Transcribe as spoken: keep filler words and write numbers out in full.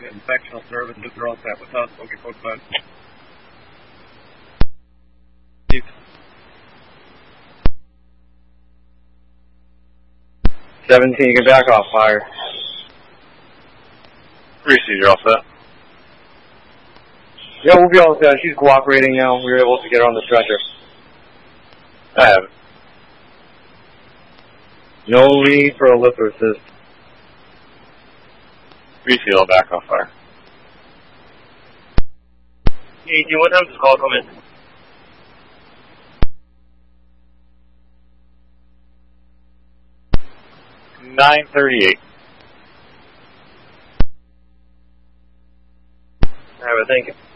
infectional service, neutral set with us, okay, code five. seventeen, get back off fire. three C, you're all set? Yeah, we'll be all set. She's cooperating now. We were able to get her on the stretcher. I have it. No need for a lifter assist. three C, I'll back off fire. eighteen, what time does the call come in? nine thirty-eight. Alright, thank you.